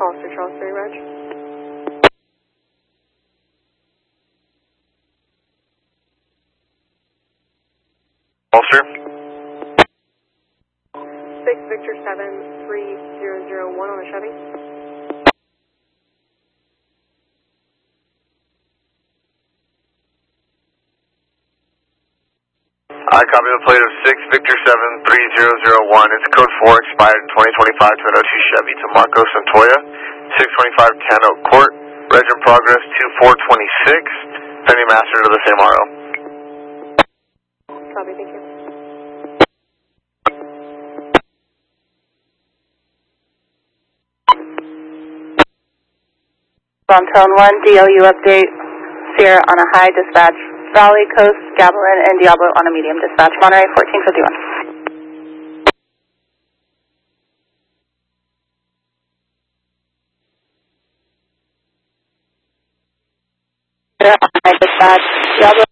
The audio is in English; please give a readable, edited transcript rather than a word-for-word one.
Hollister, Charles 3, Reg. Hollister. 6 Victor 7 3001 on the Chevy. I copy the plate of 6 Victor 7 3001. It's code 4, expired in 2025 to an 02 Chevy to Marco Santoya, 625 Tan Oak Court, reg in progress 2426, pending master to the same RO. Copy, thank you. On tone 1, DLU update, Sierra on a high dispatch, Valley Coast, Gavilan, and Diablo on a medium dispatch, Monterey 1451. High dispatch, Diablo.